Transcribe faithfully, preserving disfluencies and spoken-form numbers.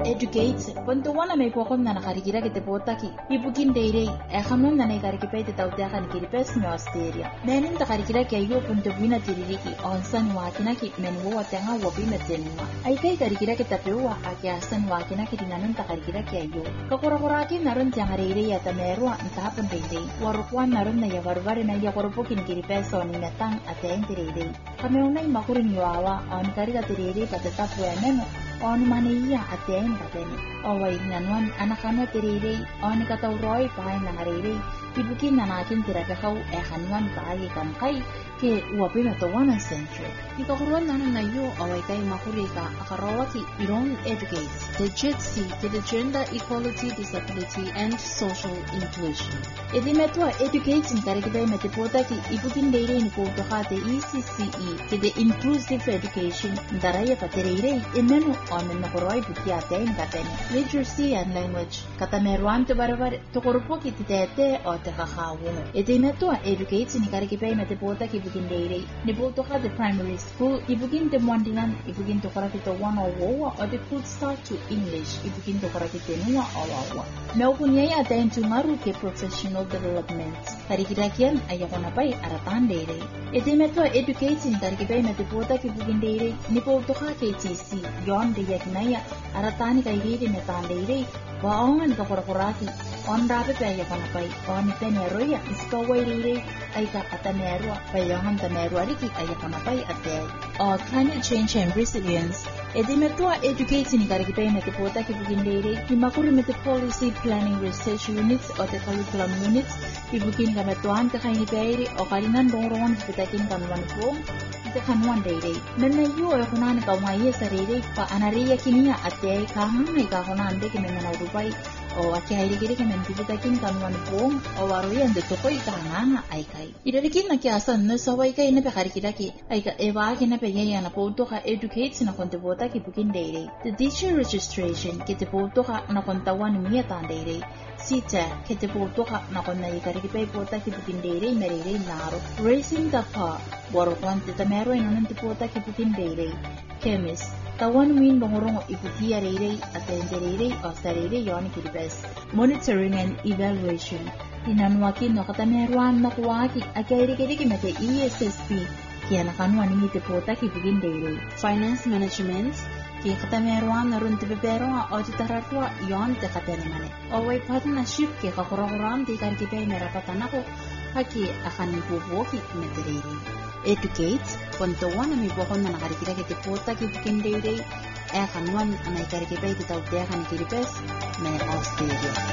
educate ponto wana may pokon na nakarikira kete potaki ibukin deirei e khanon na nakarikipay te tawta kan kilipes no Australia menin ta karikira ke ayo punto bina tiririki onsan wakina ki menwo watanga wabi metenwa ai kai karikira ke tapewa akya san wakina ki dinanon ta karikira ke ayo kakorakoraki naron jangareire ya tamerwa ntapon deirei warukwan naron na yavarvare na yakoropokin kilipes on inatang aten tirirei kameunai makurin yawa on karika tirirei patatapu eneno on maniya aten katene awai nanwan anakana tirirei on katauroi pai nangarei ibukin nanakin tirakau e hanwan pai kamkai ke wapina to one century ikakuruan nanan na yo awai kai makurika akarawaki iron educate the jetsi to the gender equality disability and social inclusion edimetwa education karikidai metipota ki ibukin deire ni ko to hate E C C E ke the inclusive education daraya patirei emenu on nakoroi bukia tain katene literacy and language katameruan to barabar to korpoki tete o te kakawo edimetwa educate ni karikidai metipota ki ibugin deire ni boto ha the primary school ibugin de mondinan ibugin to karakito one or wo or the could start to English ibugin to karakito nuwa awawa na ukunya ya ta into maru ke professional development karikirakian ayakona pai aratan deire edimetwa educating karikidai metipota ki ibugin deire ni boto ha K T C yon de yaknaya aratani kaigiri metan deire wa ongan ka korakoraki on rape pa ayakona pai on teneroya iskawai deire aika atanerwa payangan tanerwa riki ayakona pai ate or climate change and resilience edimetwa educating karikidai metipota ki ibugin deire ni makuri met policy planning research units or the curriculum units ibugin kametuan ka kaini peiri o kalinan dongorongan pitakin kanwan po ite kanwan deire menayo e kunan ka mai sarere pa anaria kinia ate ka hamme ka kunan de kinena rupai o akiairi giri kemen pitakin kanwan po o warui ande tokoi tananga aikai idarikin na kiasan no sawai kai ne pe karikidaki aika ewa kina pe yana po to ka educate na kontebota ki bugin deire the teacher registration ki te po to ka na kontawan miya tan deire sita ki te po to ka na konna ikariki pe pota ki bugin deire merire naro raising the pa waro kwante tamero inonan te pota ki bugin deire chemist tawan min bongorong iputia reire atendereire o sarere yon ki best monitoring and evaluation inanwaki no katameruan na kuwaki akairi kiri mete E S S P kia nakanwa ni te pota ki bugin deire finance management ki katameruan na run te bebero o te taratwa yon te katenemane away partnership ki kakorokoram di karki pe merapatanako haki akani bubuoki metereire educate ponto wana mi bokon na nakarikira ki te pota ki bugin deire e kanwan na ikarki pe te tautea kani kiripes me Australia